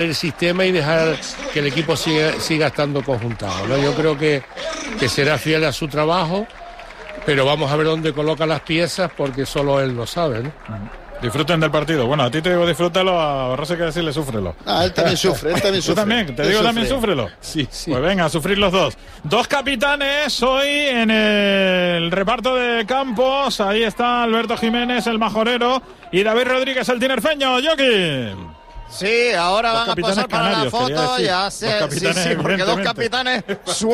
el sistema y dejar que el equipo siga estando conjuntado, ¿no? Yo creo que será fiel a su trabajo, pero vamos a ver dónde coloca las piezas porque solo él lo sabe, ¿no? Disfruten del partido. Bueno, a ti te digo disfrútalo, a Rosa hay que decirle súfrelo. Él también sufre, ¿Tú también? Te digo también súfrelo. Sí. Pues venga, a sufrir los dos. Dos capitanes hoy en el reparto de campos. Ahí está Alberto Jiménez, el majorero, y David Rodríguez, el tinerfeño. Joaquín. Sí, ahora van a pasar para la foto. Ya sé, sí, porque dos capitanes